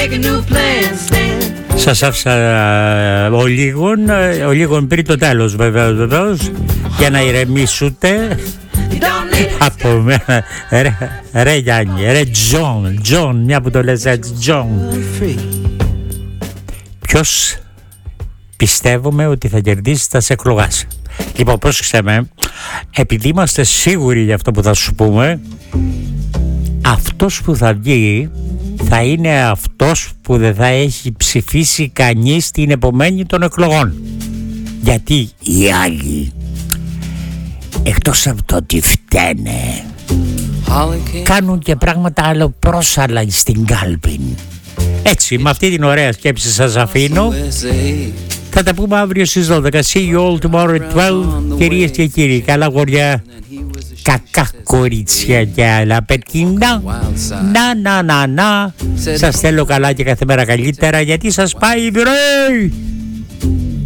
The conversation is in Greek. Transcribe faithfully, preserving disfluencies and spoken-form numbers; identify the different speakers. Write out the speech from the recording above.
Speaker 1: Σας άφησα ο λίγον, ο λίγον πριν το τέλος βεβαίως, βεβαίως, για να ηρεμήσετε από μένα. Ρε, ρε Γιάννη, ρε Τζον, Τζον, μια που το λες έτσι, Τζον. Ποιος πιστεύουμε ότι θα κερδίσει στα εκλογάς? Λοιπόν, πρόσεξε με, επειδή είμαστε σίγουροι για αυτό που θα σου πούμε, αυτός που θα βγει θα είναι αυτός που δεν θα έχει ψηφίσει κανείς στην επομένη των εκλογών. Γιατί οι άλλοι, εκτός από το ότι φταίνε, κάνουν και πράγματα άλλο πρόσαλα στην κάλπη. Έτσι, με αυτή την ωραία σκέψη σας αφήνω. Θα τα πούμε αύριο στις δώδεκα. See you all tomorrow at twelve. Κυρίες και κύριοι, καλά γοριά, κακά κορίτσια και άλλα παιδιά. Να, να, να, να. Σας θέλω καλά και κάθε μέρα καλύτερα, γιατί σας πάει η βρε.